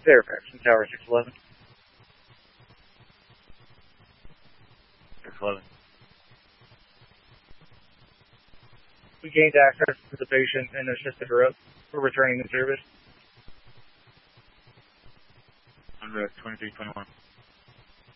Fairfax from Tower 611. 611. We gained access to the patient and assisted her up. We're returning the service. On route 2321.